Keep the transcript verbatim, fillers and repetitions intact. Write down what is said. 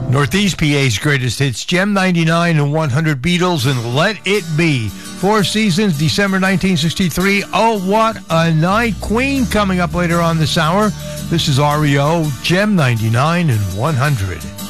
Northeast P A's greatest hits, Gem ninety-nine and one hundred, Beatles and Let It Be. Four Seasons, December nineteen sixty-three. Oh, what a night. Queen coming up later on this hour. This is R E O, Gem ninety-nine and one hundred.